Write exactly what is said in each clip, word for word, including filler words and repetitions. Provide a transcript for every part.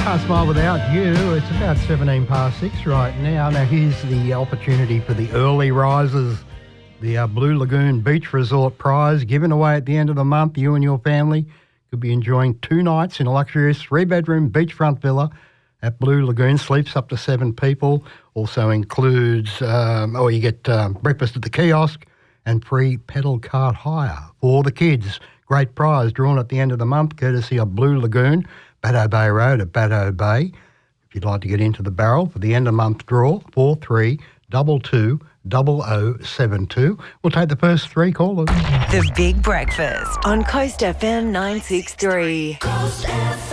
Can't Smile Without You. It's about seventeen past six right now. Now here's the opportunity for the early risers. The uh, Blue Lagoon Beach Resort prize given away at the end of the month. You and your family could be enjoying two nights in a luxurious three-bedroom beachfront villa at Blue Lagoon. Sleeps up to seven people. Also includes, um, or you get um, breakfast at the kiosk and free pedal cart hire for the kids. Great prize drawn at the end of the month, courtesy of Blue Lagoon, Baddo Bay Road at Baddo Bay. If you'd like to get into the barrel for the end of month draw, four three two two zero zero seven two. We'll take the first three callers. The Big Breakfast on Coast F M nine sixty-three. Coast F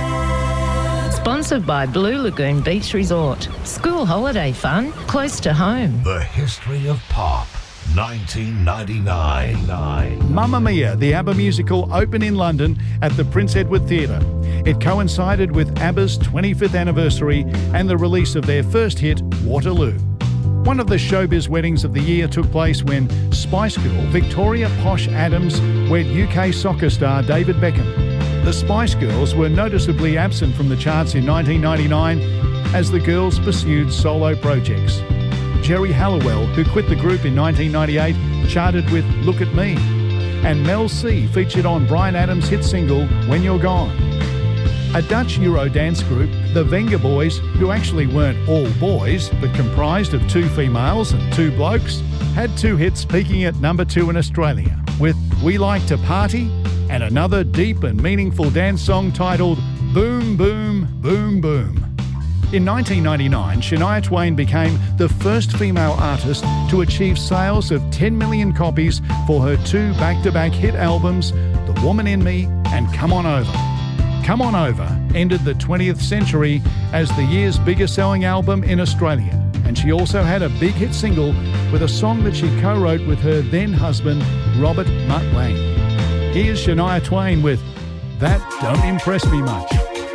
M. Sponsored by Blue Lagoon Beach Resort. School holiday fun, close to home. The history of pop. nineteen ninety-nine. Mamma Mia, the ABBA musical, opened in London at the Prince Edward Theatre. It coincided with ABBA's twenty-fifth anniversary and the release of their first hit, Waterloo. One of the showbiz weddings of the year took place when Spice Girl Victoria Posh Adams wed U K soccer star David Beckham. The Spice Girls were noticeably absent from the charts in nineteen ninety-nine as the girls pursued solo projects. Jerry Halliwell, who quit the group in nineteen ninety-eight, charted with Look at Me. And Mel C featured on Bryan Adams' hit single, When You're Gone. A Dutch Eurodance group, the Venga Boys, who actually weren't all boys, but comprised of two females and two blokes, had two hits peaking at number two in Australia, with We Like to Party and another deep and meaningful dance song titled Boom, Boom, Boom, Boom. In nineteen ninety-nine, Shania Twain became the first female artist to achieve sales of ten million copies for her two back-to-back hit albums, The Woman in Me and Come On Over. Come On Over ended the twentieth century as the year's biggest selling album in Australia, and she also had a big hit single with a song that she co-wrote with her then-husband, Robert Mutt Lange. Here's Shania Twain with That Don't Impress Me Much.